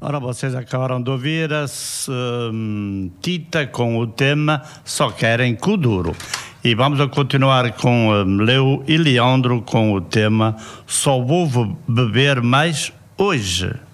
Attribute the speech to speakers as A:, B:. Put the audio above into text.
A: Ora, vocês acabaram de ouvir a Tita com o tema Só Querem Kuduro. E vamos a continuar com Leo e Leandro com o tema Só Vou Beber Mais Hoje.